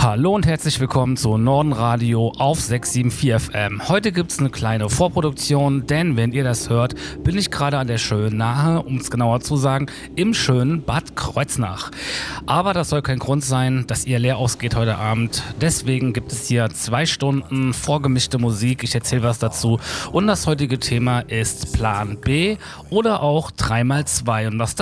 Hallo und herzlich willkommen zu Nordenradio auf 674 FM. Heute gibt es eine kleine Vorproduktion, denn wenn ihr das hört, bin ich gerade an der schönen Nahe, um es genauer zu sagen, im schönen Bad Kreuznach. Aber das soll kein Grund sein, dass ihr leer ausgeht heute Abend. Deswegen gibt es hier 2 Stunden vorgemischte Musik. Ich erzähle was dazu. Und das heutige Thema ist Plan B oder auch 3x2. Und was